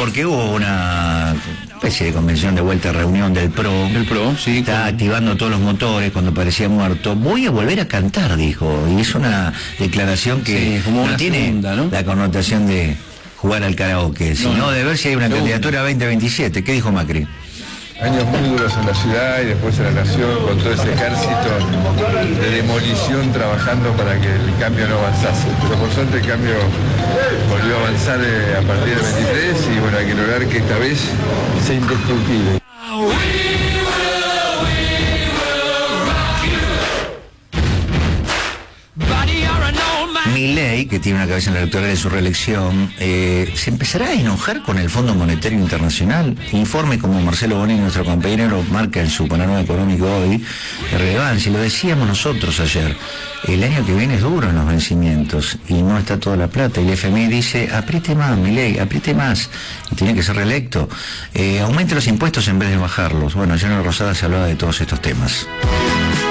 porque hubo una especie de convención de vuelta, reunión del PRO. Del PRO, sí. Está activando todos los motores cuando parecía muerto. Voy a volver a cantar, dijo. Y es una declaración que sí, como no tiene segunda, ¿no? la connotación de jugar al karaoke, sino de ver si hay una candidatura 2027. ¿Qué dijo Macri? Años muy duros en la ciudad y después en la nación, con todo ese ejército de demolición trabajando para que el cambio no avanzase. Pero por suerte el cambio volvió a avanzar a partir del 23 y bueno, hay que lograr que esta vez sea indestructible. Milei, que tiene una cabeza en la electoral de su reelección, ¿se empezará a enojar con el Fondo Monetario Internacional? Informe como Marcelo Bonini, nuestro compañero, marca en su panorama económico hoy, de relevancia. Lo decíamos nosotros ayer. El año que viene es duro en los vencimientos y no está toda la plata. Y el FMI dice, apriete más, Milei, apriete más. Y tiene que ser reelecto. Aumente los impuestos en vez de bajarlos. Bueno, ayer en Rosada se hablaba de todos estos temas.